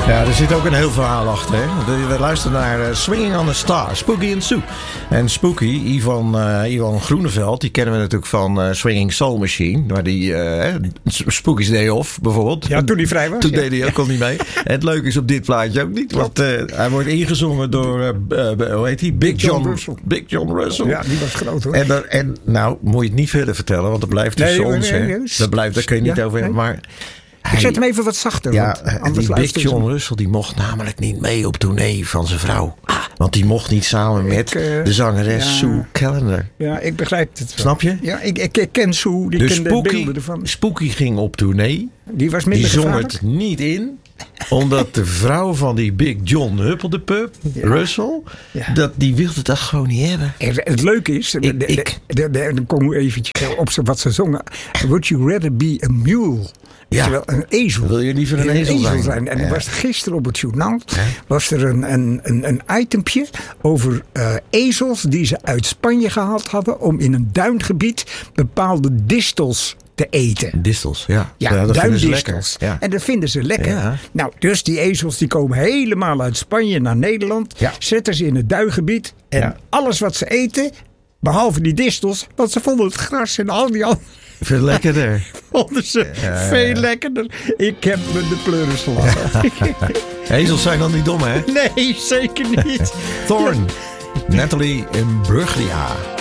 Ja, er zit ook een heel verhaal achter. Hè? We luisteren naar Swinging on a Star, Spooky and Sue. En Spooky, Ivan Groeneveld, die kennen we natuurlijk van Swinging Soul Machine. Waar die Spooky's Day Off bijvoorbeeld. Ja, toen hij vrij was. Toen deed hij ook al niet mee. En het leuke is op dit plaatje ook niet. Want hij wordt ingezongen door, hoe heet hij? Big John Russell. Big John Russell. Ja, die was groot hoor. En nou, moet je het niet verder vertellen, want dat blijft tussen ons. Daar kun je niet over hebben. Maar... Ik zet hem even wat zachter. Ja, die Big John Russell die mocht namelijk niet mee op tournee van zijn vrouw. Want die mocht niet samen met de zangeres Sue Callender. Ja, ik begrijp het wel. Snap je? Ja, ik ken Sue. Die dus ken de beelden ervan. Spooky ging op tournee. Die was minder zong het niet in. Omdat de vrouw van die Big John Huppeldepup, Russell, die wilde dat gewoon niet hebben. Het leuke is, dan kom ik eventjes op wat ze zongen. Would you rather be a mule? Ja. Terwijl een ezel. Wil je liever een ezel zijn? En was gisteren op het journaal was er een itempje over ezels die ze uit Spanje gehaald hadden om in een duingebied bepaalde distels te eten. Distels, ja. Ja, duindistels. Ja. En dat vinden ze lekker. Ja. Nou, dus die ezels die komen helemaal uit Spanje naar Nederland. Ja. Zetten ze in het duingebied. En alles wat ze eten, behalve die distels, want ze vonden het gras en al die andere... Veel lekkerder. Vonden ze veel lekkerder. Ik heb me de pleuris gelaten. Ezels zijn dan niet dom, hè? Nee, zeker niet. Thorn. Natalie Imbruglia.